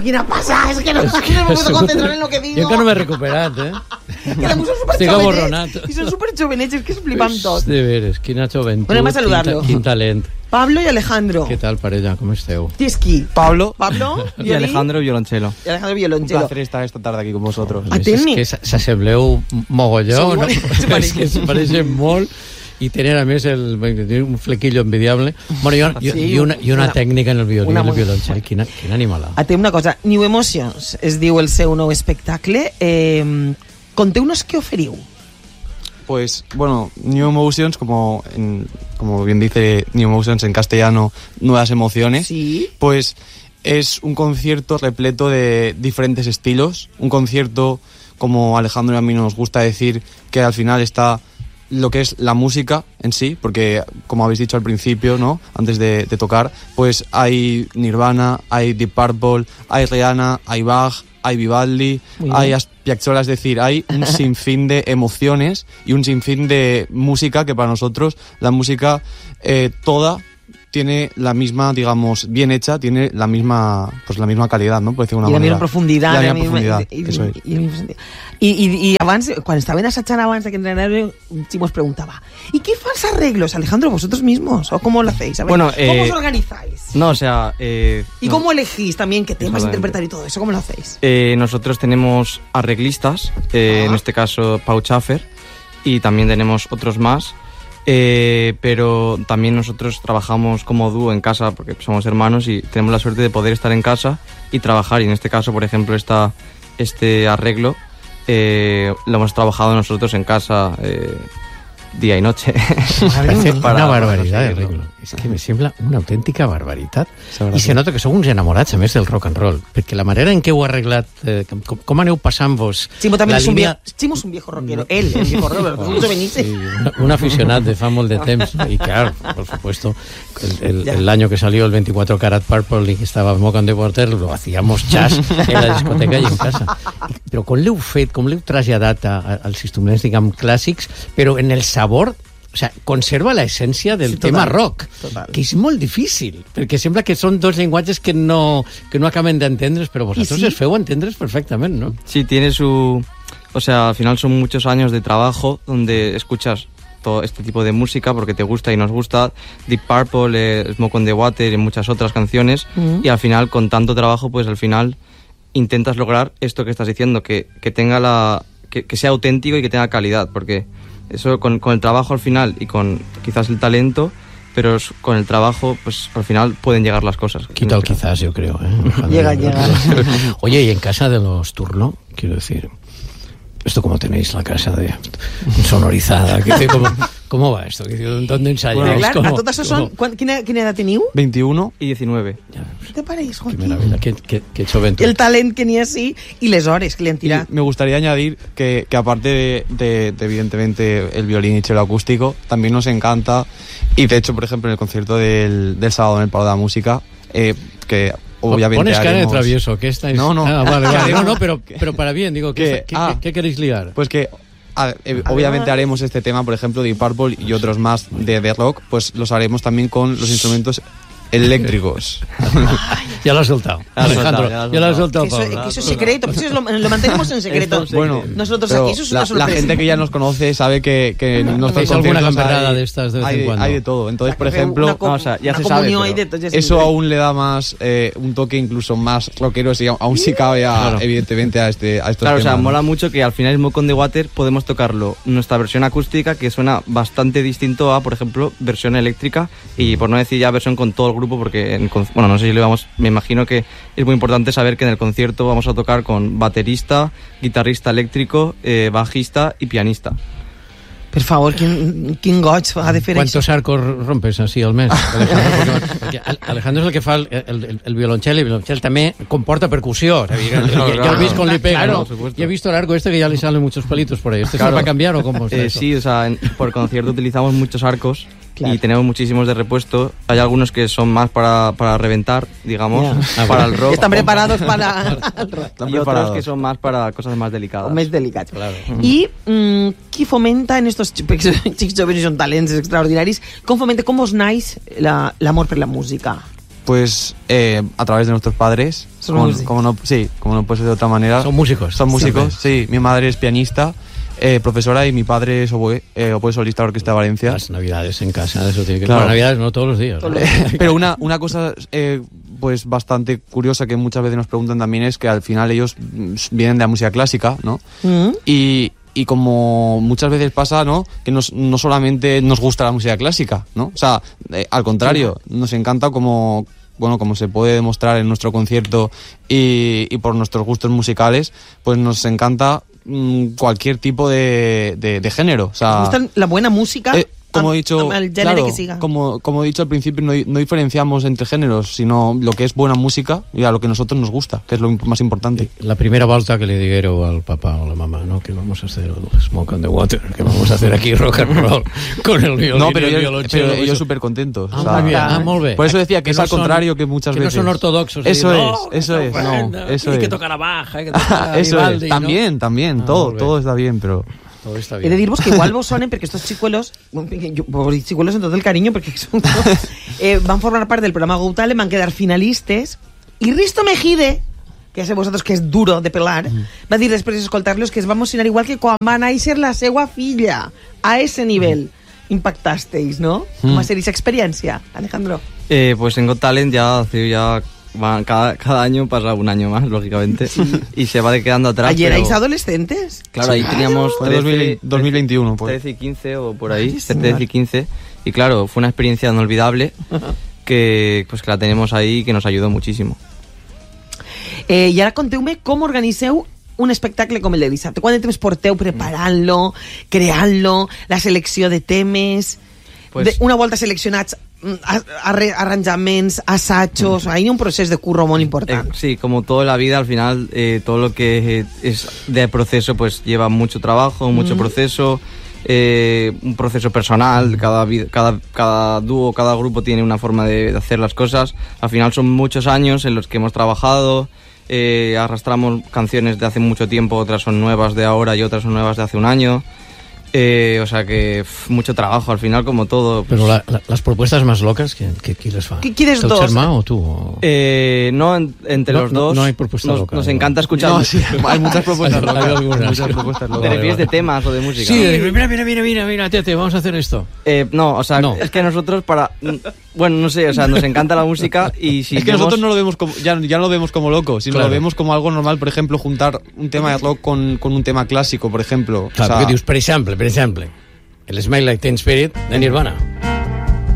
quina passa? És que no me puedo concentrar en lo que digo. Jo encara no m'he recuperat, Que són Estic aborronat. I són superjovenets, és que es flipan tot. De veres, quina joventut. Anem a saludarlo. Quin talent. Pablo y Alejandro. ¿Qué tal, parella? ¿Cómo esteu? Tieski. Pablo y Alejandro violonchelo. Y Alejandro Un violonchelo. placer estar esta tarde aquí con vosotros. Atén-me. És que s'assembleu mogolló, no? Sí, És que se pareixen molt i tenen a més un flequillo envidiable. Bueno, i una tècnica en el violí i el violoncel. Quin animalà. Atén una cosa. New Emotions es diu el seu nou espectacle. Conteu-nos què oferiu. Pues bueno, New Emotions, como bien dice New Emotions en castellano, nuevas emociones, Sí. pues es un concierto repleto de diferentes estilos, un concierto, como Alejandro y a mí nos gusta decir, que al final está lo que es la música en sí, porque como habéis dicho al principio, ¿no? Antes de tocar, pues hay Nirvana, hay Deep Purple, hay Rihanna, hay Bach, hay Vivaldi, hay Piazzolla, es decir, hay un sinfín de emociones y un sinfín de música que para nosotros la música toda tiene la misma, digamos, bien hecha, tiene la misma calidad, ¿no? Por decir una I la manera. misma profunditat. La misma profunditat, eso es. I abans, quan estaven assajant abans de que entrenara, sí nos preguntaba, ¿y qué falsos arreglos, Alejandro, vosotros mismos? ¿O cómo lo hacéis? A ver, Bueno, ¿cómo os organizáis? No, o sea... ¿Y cómo elegís también qué temas interpretar y todo eso? ¿Cómo lo hacéis? Nosotros tenemos arreglistas, en este caso Pau Schaffer, y también tenemos otros más, pero también nosotros trabajamos como dúo en casa porque somos hermanos y tenemos la suerte de poder estar en casa y trabajar, y en este caso, por ejemplo, este arreglo lo hemos trabajado nosotros en casa día y noche. Una barbaritat, el arreglo. És que me sembla una autèntica barbaritat. I se nota que sou uns enamorats, a més, del rock and roll, perquè la manera en què heu arreglat, com aneu passant-vos... Chimo también la línia... Chimo es un viejo rockero. Él, el viejo rockero. Sí, un aficionat de fa molt de temps. Y claro, por supuesto, el año que salió el 24 Karat Purple y que estaba Smoke on the Water, lo hacíamos jazz en la discoteca i en casa. Però com l'heu fet, com l'heu traslladat als instruments, diguem, clàssics, però en el sabor... O sea, conserva la esencia del tema rock, que es muy difícil, porque sembla que son dos lenguajes que no acaben de entendre's, pero vosotros les feu entendre's perfectamente, ¿no? Sí, tiene su... O sea, al final son muchos años de trabajo donde escuchas todo este tipo de música porque te gusta y nos gusta, Deep Purple, Smoke on the Water y muchas otras canciones, y al final, con tanto trabajo, pues al final intentas lograr esto que estás diciendo, que tenga que sea auténtico y que tenga calidad, porque... Eso con el trabajo al final y con quizás el talento, pero con el trabajo, pues al final pueden llegar las cosas. Quita el quizás, yo creo. Llega. Oye, y en casa de los Turlo, quiero decir, ¿esto cómo tenéis la casa de sonorizada? ¿Cómo va esto? ¿Dónde ensayáis? Bueno, claro, a totes són... Quina edat teniu? 21 y 19. ¿Qué te pareix, Joaquín? Qué maravilla, qué joventut. El talent que n'hi ha sí y les hores que li han tirat. Me gustaría añadir que aparte de evidentemente el violín y cello acústico, también nos encanta, y de hecho, por ejemplo, en el concierto del sábado en el Palo de la Música, que obviamente pones cara haremos... de travieso, ¿qué estáis? No. Vale. No, pero para bien, digo, ¿qué queréis liar? Pues que obviamente haremos este tema, por ejemplo, Deep Purple y otros más de rock, pues los haremos también con los instrumentos eléctricos. Ya lo has soltado, Alejandro. Ya lo has soltado, Pablo. Que eso es secreto, pues eso lo mantenemos en secreto. Bueno, nosotros aquí, eso es una sorpresa. La gente que ya nos conoce sabe que ¿hacéis alguna camperada de estas de vez en cuando? Hay de todo. Entonces, por ejemplo, ya se sabe, eso aún le da más un toque incluso más rockero, aún sí cabe evidentemente a estos claro, temas. O sea, mola mucho que al final Smoke on the Water podemos tocarlo nuestra versión acústica, que suena bastante distinto a, por ejemplo, versión eléctrica, y por no decir ya versión con todo el grupo, porque no sé si me imagino que es muy importante saber que en el concierto vamos a tocar con baterista, guitarrista eléctrico, bajista y pianista. Per favor, quin goig ha de fer ¿Cuántos arcos rompes así al mes? Porque Alejandro es el que fa el violoncel, y el violoncel también comporta percusión. Ya lo veis con Lipega, ¿no? Y he visto el arco que ya le salen muchos pelitos por ahí. ¿Este se va a cambiar o cómo está eso? Sí, o sea, por concierto utilizamos muchos arcos. Claro. Y tenemos muchísimos de repuesto. Hay algunos que son más para reventar, digamos, para el rock. Están preparados para el rock. Y otros que son más para cosas más delicadas. Més delicats. Claro. I qui fomenta en estos xics joves, són talents extraordinaris, com us naix l'amor per la música? pues a través de nuestros padres. Son músicos. Como no puede ser de otra manera. Son músicos. Son músicos, Siempre. sí. Mi madre es pianista, profesora, y mi padre es oboe solista de la Orquesta de Valencia. Las navidades en casa, eso tiene que... Claro. Bueno, navidades no todos los días. ¿no? Pero una cosa pues bastante curiosa que muchas veces nos preguntan también es que al final ellos vienen de la música clásica, ¿no? Y como muchas veces pasa, ¿no? Que no solamente nos gusta la música clásica, ¿no? O sea, al contrario, nos encanta como se puede demostrar en nuestro concierto y por nuestros gustos musicales, pues nos encanta cualquier tipo de género. O sea, ¿Nos gusta la buena música? como he dicho, el género claro, que siga. como he dicho al principio, no diferenciamos entre géneros, sino lo que es buena música y a lo que a nosotros nos gusta, que es lo más importante. La primera volta que le diguero al papá o a la mamá, ¿no? Que vamos a hacer el Smoke on the Water, que vamos a hacer aquí rock and roll con el violín. No, pero el violonchelo, ellos eso. súper contentos. Muy bien, muy bien. Por eso decía que es no al contrario que muchas veces. Que no son ortodoxos. Eso y, es, no, eso es. estupendo, No, eso hay que es. tocar a Bach, hay que tocar a Eso Vivaldi, es. ¿no? También, Ah, todo está bien, pero... Todo está He bien. de dir-vos que igual vos sonen, perquè estos xicuelos, xicuelos en tot el carinyo, perquè són, van formar part del programa Got Talent, van quedar finalistes, i Risto Mejide, que ja sé vosotros que és duro de pelar, va dir després d'escoltar-los que es va emocionar igual que quan va néixer la seva filla. A ese nivell impactasteis, ¿no? Com va ser esa experiència, Alejandro? Pues en Got Talent cada año pasa un año más, lógicamente, y se va quedando atrás. Ayer pero, erais adolescentes. claro, ahí teníamos Fue 13, 2021, pues. 13 y 15 o por ahí, Ay, 13 y 15, y claro, fue una experiencia inolvidable que la tenemos ahí y que nos ayudó muchísimo. I ara conteu-me com organitzeu un espectacle com el de dissabte. Quant de temps porteu preparant-lo, creant-lo, la selecció de temes, Pues, una volta seleccionats arranjaments, assajos, hay un procés de curro molt important. sí, como toda la vida, al final, todo lo que es de proceso, pues lleva mucho trabajo, mucho proceso, un proceso personal, cada dúo, cada grupo tiene una forma de hacer las cosas. Al final son muchos años en los que hemos trabajado, arrastramos canciones de hace mucho tiempo, otras son nuevas de ahora y otras son nuevas de hace un año. O sea que mucho trabajo al final, como todo. Pero las propuestas más locas, ¿quién les fa? ¿Qué quieres ¿El dos? Germán o tú? O... No, entre los dos. No hay propuesta loca. Nos encanta escuchar. No, sí, hay muchas propuestas Hay locas. algunas. Hay muchas propuestas ¿Te locas. refieres de temas o de música? Sí, mira, tete, vamos a hacer esto. No, o sea, No. es que nosotros bueno, no sé, o sea, nos encanta la música y si Es que vemos- nosotros no lo vemos como, ya no lo vemos como loco, sino Claro. lo vemos como algo normal. Por ejemplo, juntar un tema de rock con un tema clásico, por ejemplo. Claro, O sea, perquè dius, per exemple, el Smile Like Teen Spirit de Nirvana.